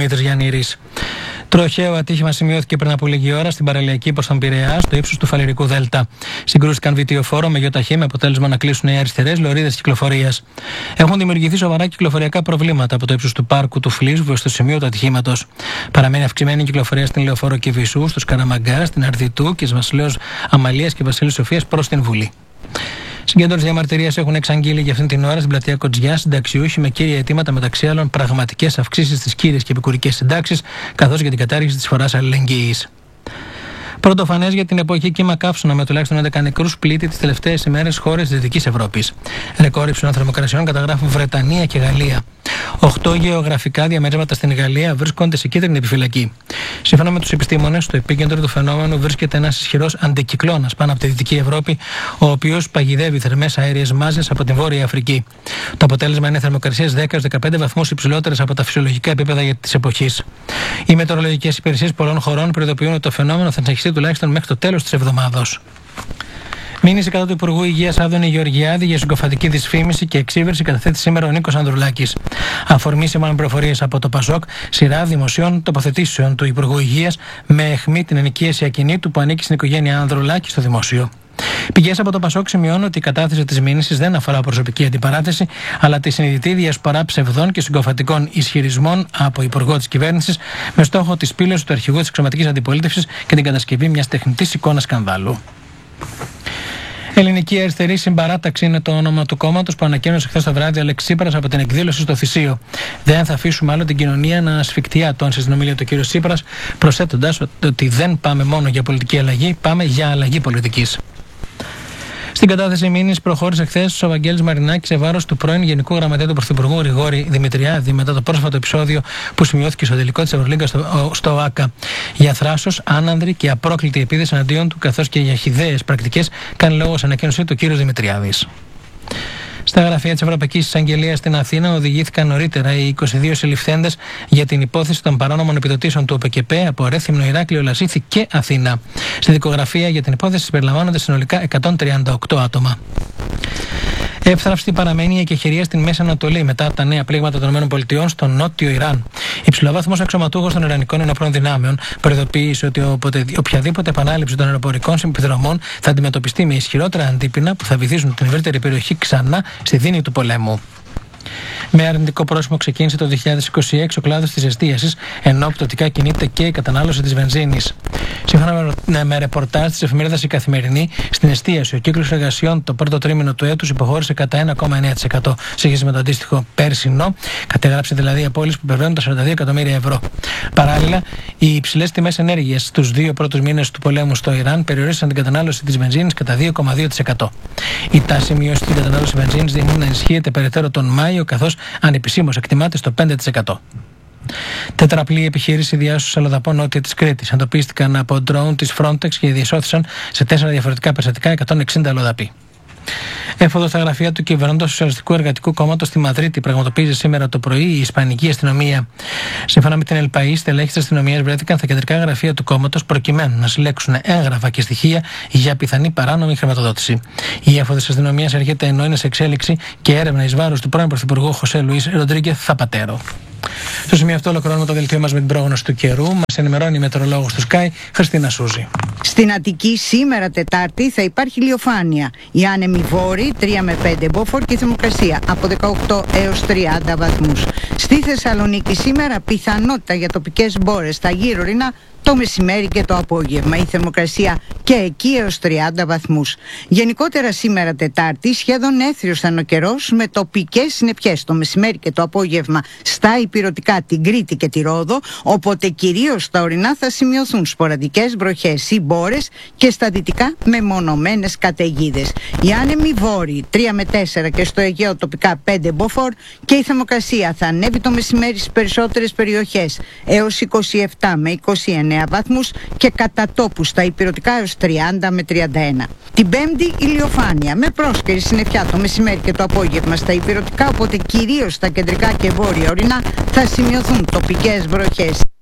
Δημήτρης Γιαννήρης. Τροχαίο ατύχημα σημειώθηκε πριν από λίγη ώρα στην παραλιακή προς τον Πειραιά, στο ύψος του Φαλερικού Δέλτα. Συγκρούστηκαν βιτιοφόρο με γιοταχή με αποτέλεσμα να κλείσουν οι αριστερές λωρίδες κυκλοφορίας. Έχουν δημιουργηθεί σοβαρά κυκλοφοριακά προβλήματα από το ύψος του πάρκου του Φλίσβου στο σημείο του ατυχήματος. Παραμένει αυξημένη η κυκλοφορία στην Λεωφόρο Κηβισού, στο Σκαραμαγκά, στην Αρδιτού και Βασιλέως Αμαλίας και Βασιλείου Σοφίας προς την Βουλή. Συγκέντρωση διαμαρτυρίας έχουν εξαγγείλει για αυτήν την ώρα στην πλατεία Κοτζιά συνταξιούχοι με κύρια αιτήματα μεταξύ άλλων πραγματικές αυξήσεις στις κύριες και επικουρικές συντάξεις, καθώς και την κατάργηση της φοράς αλληλεγγύης. Πρωτοφανές για την εποχή κύμα καύσωνα με τουλάχιστον 11 νεκρούς πλήττει τις τελευταίες ημέρες χώρες της Δυτικής Ευρώπης. Ρεκόρ υψηλών θερμοκρασιών καταγράφουν Βρετανία και Γαλλία. 8 γεωγραφικά διαμερίσματα στην Γαλλία βρίσκονται σε κίτρινη επιφυλακή. Σύμφωνα με τους επιστήμονες, στο επίκεντρο του φαινόμενου βρίσκεται ένας ισχυρός αντικυκλώνας πάνω από τη Δυτική Ευρώπη, ο οποίος παγιδεύει θερμές αέριες μάζες από την Βόρεια Αφρική. Το αποτέλεσμα είναι θερμοκρασίες 10-15 βαθμούς υψηλότερες από τα φυσιολογικά επίπεδα της εποχής. Οι μετεωρολογικές υπηρεσίες πολλών χωρών προειδοποιούν ότι το φαινόμενο θα συνεχιστεί τουλάχιστον μέχρι το τέλος της εβδομάδος. Μήνυση κατά του Υπουργού Υγείας Άδωνη Γεωργιάδη για συγκοφαντική δυσφήμιση και εξύβριση καταθέτει σήμερα ο Νίκος Ανδρουλάκης. Αφορμή σε μάλλον πληροφορίες από το ΠΑΣΟΚ, σειρά δημοσίων τοποθετήσεων του Υπουργού Υγείας με αιχμή την ενοικίαση ακινήτου που ανήκει στην οικογένεια Ανδρουλάκη στο δημόσιο. Πηγές από το ΠΑΣΟΚ σημειώνουν ότι η κατάθεση της μήνυσης δεν αφορά προσωπική αντιπαράθεση, αλλά τη συνειδητή διασπορά ψευδών και συγκοφαντικών ισχυρισμών από υπουργό της κυβέρνησης με στόχο τη σπήλωση του αρχηγού της εξωματικής αντιπολίτευσης και την κατασκευή μιας τεχνητής εικόνας σκανδάλου. Ελληνική Αριστερή Συμπαράταξη είναι το όνομα του κόμματος που ανακοίνωσε χθες το βράδυ ο Αλέξης Τσίπρας από την εκδήλωση στο Θησίο. Δεν θα αφήσουμε άλλο την κοινωνία να ασφικτιά, τόνισε στην ομιλία του κ. Τσίπρας, προσθέτοντας ότι δεν πάμε μόνο για πολιτική αλλαγή, πάμε για αλλαγή πολιτικής. Στην κατάθεση μήνυσης προχώρησε χθες ο Βαγγέλης Μαρινάκης σε βάρος του πρώην Γενικού Γραμματέα του Πρωθυπουργού Γρηγόρη Δημητριάδη μετά το πρόσφατο επεισόδιο που σημειώθηκε στο τελικό της Ευρωλίγκα στο ΟΑΚΑ. Για θράσος, άνανδρη και απρόκλητη επίθεση εναντίον του, καθώς και για χυδαίες πρακτικές, κάνει λόγο σε ανακοίνωσή του κ. Δημητριάδης. Στα γραφεία της Ευρωπαϊκής Εισαγγελίας στην Αθήνα οδηγήθηκαν νωρίτερα οι 22 συλληφθέντες για την υπόθεση των παράνομων επιδοτήσεων του ΟΠΕΚΕΠΕ από Ρέθυμνο, Ηράκλειο, Λασίθι και Αθήνα. Στη δικογραφία για την υπόθεση περιλαμβάνονται συνολικά 138 άτομα. Εύθραυστη παραμένει η εκεχηρία στην Μέση Ανατολή μετά τα νέα πλήγματα των ΗΠΑ στο νότιο Ιράν. Υψηλοβάθμος αξιωματούχος των Ιρανικών Ενόπλων Δυνάμεων προειδοποίησε ότι οποιαδήποτε επανάληψη των αεροπορικών επιδρομών θα αντιμετωπιστεί με ισχυρότερα αντίπεινα που θα βυθίσουν την ευρύτερη περιοχή ξανά στη δίνη του πολέμου. Με αρνητικό πρόσημο ξεκίνησε το 2026 ο κλάδος της εστίασης, ενώ πτωτικά κινείται και η κατανάλωση της βενζίνης. Σύμφωνα με ρεπορτάζ της εφημερίδας Η Καθημερινή, στην εστίαση ο κύκλος εργασιών το πρώτο τρίμηνο του έτους υποχώρησε κατά 1,9% σε σχέση με το αντίστοιχο πέρσινο, κατέγραψε δηλαδή απώλειες που υπερβαίνουν τα 42 εκατομμύρια ευρώ. Παράλληλα, οι υψηλές τιμές ενέργειας στους 2 πρώτους μήνες του πολέμου στο Ιράν περιορίσαν την κατανάλωση της βενζίνης κατά 2,2%. Η τάση μείωση στην κατανάλωση βενζίνης δίνει να ενισχύεται περαιτέρω τον Μάιο, καθώς ανεπισήμως εκτιμάται στο 5%. Τετραπλή επιχείρηση διάσωσης αλλοδαπών νότια της Κρήτης εντοπίστηκαν από ντρόουν της Frontex και διασώθησαν σε 4 διαφορετικά περιστατικά 160 αλλοδαποί. Έφοδο στα γραφεία του κυβερνώντος Σοσιαλιστικού Εργατικού Κόμματος στη Μαδρίτη πραγματοποίησε σήμερα το πρωί η Ισπανική αστυνομία. Σύμφωνα με την ΕΛΠΑΗ, στελέχοι της αστυνομίας βρέθηκαν στα κεντρικά γραφεία του κόμματος προκειμένου να συλλέξουν έγγραφα και στοιχεία για πιθανή παράνομη χρηματοδότηση. Η έφοδο της αστυνομίας έρχεται ενώ είναι σε εξέλιξη και έρευνα εις βάρος του πρώην Πρωθυπουργού Χωσέ Λουίς Ροντρίγκεθ Θαπατέρο. Στο σημείο αυτό ολοκληρώνουμε το δελτίο μας με την πρόγνωση του καιρού. Μας ενημερώνει η μετεωρολόγος του Sky, Χριστίνα Σούζη. Στην Αττική σήμερα Τετάρτη θα υπάρχει ηλιοφάνεια. Οι άνεμοι βόρειοι 3 με 5 μποφόρ και η θερμοκρασία από 18 έως 30 βαθμούς. Στη Θεσσαλονίκη σήμερα πιθανότητα για τοπικές μπόρες στα γύρω-ρινά το μεσημέρι και το απόγευμα. Η θερμοκρασία και εκεί έως 30 βαθμούς. Γενικότερα σήμερα Τετάρτη σχεδόν έθριος θα είναι ο καιρός με τοπικές συννεφιές το μεσημέρι και το απόγευμα στα ηπειρωτικά, την Κρήτη και τη Ρόδο, οπότε κυρίως στα ορεινά θα σημειωθούν σποραδικές βροχές ή μπόρες και στα δυτικά μεμονωμένες καταιγίδες. Οι άνεμοι βόρειοι 3 με 4 και στο Αιγαίο τοπικά 5 μποφόρ και η θερμοκρασία θα ανέβει το μεσημέρι στις περισσότερες περιοχές έως 27 με 29 βαθμούς και κατά τόπου στα ηπειρωτικά έως 30 με 31. Την Πέμπτη ηλιοφάνεια με πρόσκαιρη συννεφιά το μεσημέρι και το απόγευμα στα ηπειρωτικά, οπότε κυρίως στα κεντρικά και βόρεια ορεινά θα σημειωθούν τοπικές βροχές.